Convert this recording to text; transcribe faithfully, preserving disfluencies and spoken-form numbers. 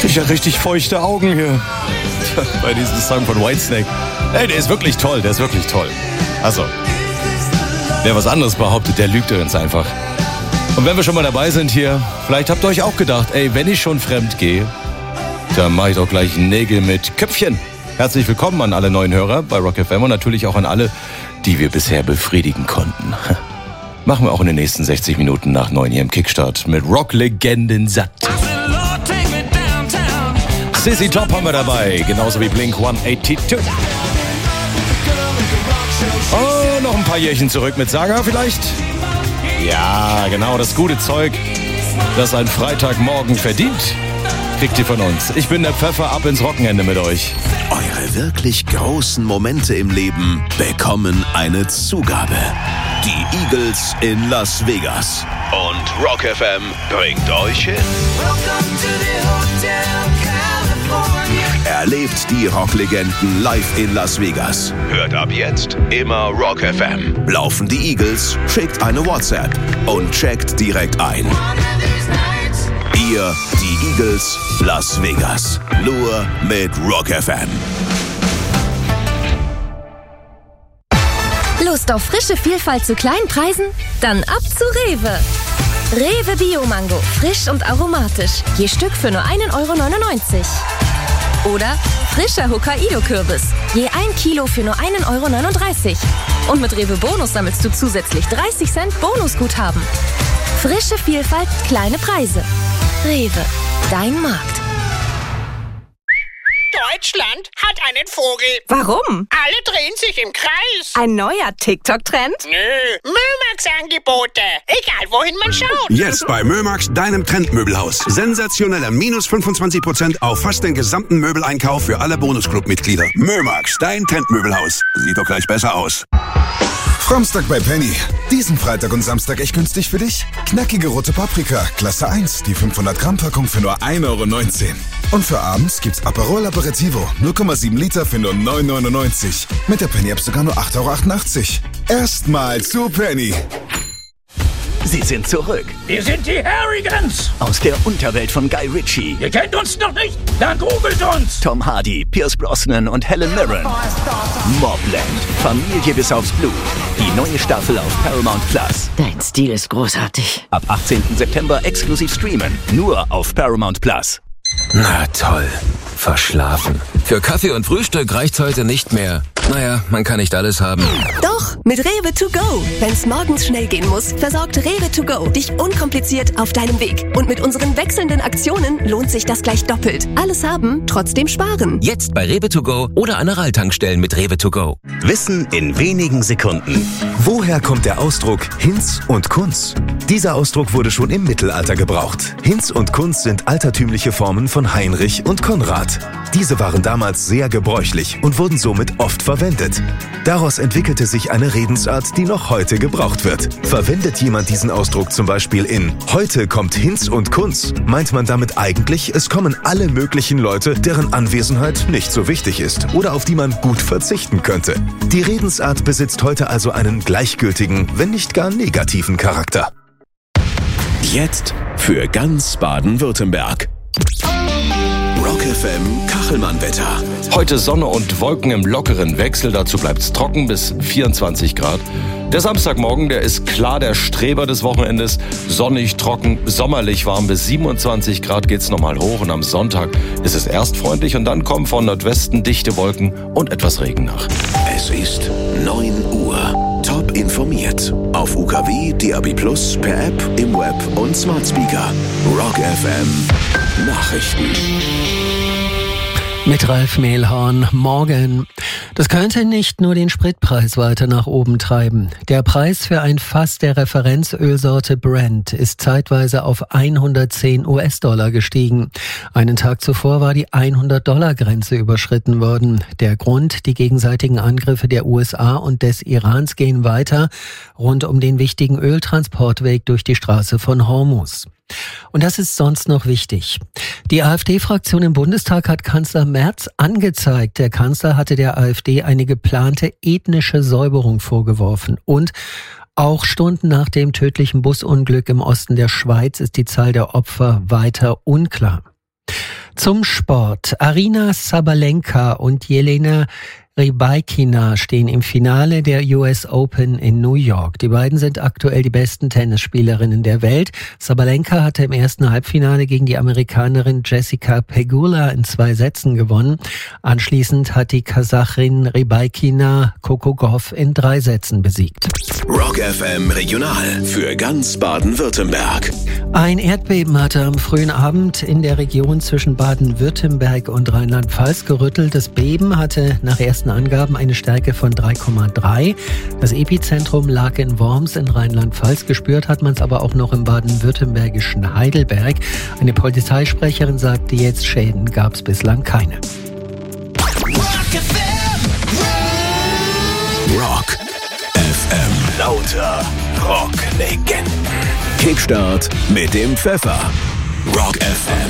krieg ja richtig feuchte Augen hier bei diesem Song von Whitesnake. Ey, der ist wirklich toll, der ist wirklich toll. Also, wer was anderes behauptet, der lügt uns einfach. Und wenn wir schon mal dabei sind hier, vielleicht habt ihr euch auch gedacht, ey, wenn ich schon fremd gehe, dann mache ich doch gleich Nägel mit Köpfchen. Herzlich willkommen an alle neuen Hörer bei Rock F M und natürlich auch an alle, die wir bisher befriedigen konnten. Machen wir auch in den nächsten sechzig Minuten nach neun hier im Kickstart mit Rock-Legenden satt. Z Z Top haben wir dabei, genauso wie Blink hundertzweiundachtzig. Oh, noch ein paar Jährchen zurück mit Saga vielleicht? Ja, genau, das gute Zeug, das ein Freitagmorgen verdient, kriegt ihr von uns. Ich bin der Pfeffer, ab ins Wochenende mit euch. Eure wirklich großen Momente im Leben bekommen eine Zugabe. Die Eagles in Las Vegas. Und Rock F M bringt euch hin. Erlebt die Rocklegenden live in Las Vegas. Hört ab jetzt immer Rock F M. Laufen die Eagles, schickt eine WhatsApp und checkt direkt ein. Ihr, die Eagles, Las Vegas. Nur mit Rock F M. Lust auf frische Vielfalt zu kleinen Preisen? Dann ab zu Rewe. Rewe Bio-Mango, frisch und aromatisch. Je Stück für nur ein Euro neunundneunzig. Oder frischer Hokkaido-Kürbis. Je ein Kilo für nur ein Euro neununddreißig. Und mit Rewe Bonus sammelst du zusätzlich dreißig Cent Bonusguthaben. Frische Vielfalt, kleine Preise. Rewe, dein Markt. Deutschland hat einen Vogel. Warum? Alle drehen sich im Kreis. Ein neuer TikTok-Trend? Nö, Mömax-Angebote. Egal, wohin man schaut. Jetzt bei Mömax, deinem Trendmöbelhaus. Sensationelle minus fünfundzwanzig Prozent auf fast den gesamten Möbeleinkauf für alle Bonusclub-Mitglieder. Mömax, dein Trendmöbelhaus. Sieht doch gleich besser aus. Fromstag bei Penny. Diesen Freitag und Samstag echt günstig für dich? Knackige rote Paprika, Klasse eins, die fünfhundert Gramm Packung für nur ein Euro neunzehn. Und für abends gibt's Aperol Aperitivo, null Komma sieben Liter für nur neun Euro neunundneunzig. Mit der Penny-App sogar nur acht Euro achtundachtzig. Erstmal zu Penny. Sie sind zurück. Wir sind die Harrigans. Aus der Unterwelt von Guy Ritchie. Ihr kennt uns noch nicht? Dann googelt uns. Tom Hardy, Pierce Brosnan und Helen Mirren. Mobland. Familie bis aufs Blut. Die neue Staffel auf Paramount Plus. Dein Stil ist großartig. Ab achtzehnten September exklusiv streamen. Nur auf Paramount Plus. Na toll. Verschlafen. Für Kaffee und Frühstück reicht's heute nicht mehr. Naja, man kann nicht alles haben. Doch, mit Rewe to go. Wenn's morgens schnell gehen muss, versorgt Rewe to go dich unkompliziert auf deinem Weg. Und mit unseren wechselnden Aktionen lohnt sich das gleich doppelt. Alles haben, trotzdem sparen. Jetzt bei Rewe to go oder an Aral-Tankstellen mit Rewe to go. Wissen in wenigen Sekunden. Woher kommt der Ausdruck Hinz und Kunz? Dieser Ausdruck wurde schon im Mittelalter gebraucht. Hinz und Kunz sind altertümliche Formen von Heinrich und Konrad. Diese waren damals sehr gebräuchlich und wurden somit oft verwendet. Daraus entwickelte sich eine Redensart, die noch heute gebraucht wird. Verwendet jemand diesen Ausdruck zum Beispiel in "Heute kommt Hinz und Kunz", meint man damit eigentlich, es kommen alle möglichen Leute, deren Anwesenheit nicht so wichtig ist oder auf die man gut verzichten könnte. Die Redensart besitzt heute also einen gleichgültigen, wenn nicht gar negativen Charakter. Jetzt für ganz Baden-Württemberg. Rock F M Kachelmann-Wetter. Heute Sonne und Wolken im lockeren Wechsel, dazu bleibt's trocken bis vierundzwanzig Grad. Der Samstagmorgen, der ist klar der Streber des Wochenendes. Sonnig, trocken, sommerlich warm bis siebenundzwanzig Grad geht's nochmal hoch. Und am Sonntag ist es erst freundlich und dann kommen von Nordwesten dichte Wolken und etwas Regen nach. Es ist neun Uhr. Top informiert. Auf U K W, D A B plus, per App, im Web und Smart Speaker. Rock F M Nachrichten. Mit Ralf Mehlhorn. Morgen. Das könnte nicht nur den Spritpreis weiter nach oben treiben. Der Preis für ein Fass der Referenzölsorte Brent ist zeitweise auf hundertzehn US-Dollar gestiegen. Einen Tag zuvor war die hundert-Dollar-Grenze überschritten worden. Der Grund, die gegenseitigen Angriffe der U S A und des Irans gehen weiter rund um den wichtigen Öltransportweg durch die Straße von Hormuz. Und das ist sonst noch wichtig. Die AfD-Fraktion im Bundestag hat Kanzler Merz angezeigt. Der Kanzler hatte der AfD eine geplante ethnische Säuberung vorgeworfen. Und auch Stunden nach dem tödlichen Busunglück im Osten der Schweiz ist die Zahl der Opfer weiter unklar. Zum Sport. Aryna Sabalenka und Jelena Rybakina stehen im Finale der U S Open in New York. Die beiden sind aktuell die besten Tennisspielerinnen der Welt. Sabalenka hatte im ersten Halbfinale gegen die Amerikanerin Jessica Pegula in zwei Sätzen gewonnen. Anschließend hat die Kasachin Rybakina Coco Gauff in drei Sätzen besiegt. Rock F M Regional für ganz Baden-Württemberg. Ein Erdbeben hatte am frühen Abend in der Region zwischen Baden-Württemberg und Rheinland-Pfalz gerüttelt. Das Beben hatte nach ersten Angaben eine Stärke von drei Komma drei. Das Epizentrum lag in Worms in Rheinland-Pfalz. Gespürt hat man es aber auch noch im baden-württembergischen Heidelberg. Eine Polizeisprecherin sagte jetzt, Schäden gab es bislang keine. Rock F M. Lauter Rock-Legenden. Kickstart mit dem Pfeffer. Rock F M.